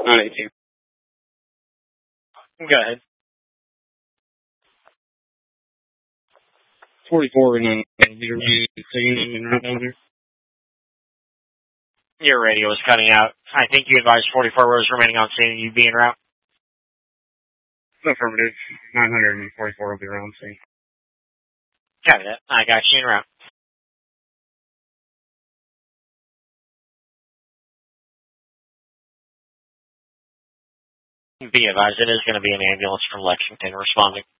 On 18. Go ahead. 44 and then right down there. Your radio is cutting out. I think you advised 44 rows remaining on scene and you'd be en route. Affirmative. 944 will be around scene. Copy that. I got you en route. Be advised, it is going to be an ambulance from Lexington responding.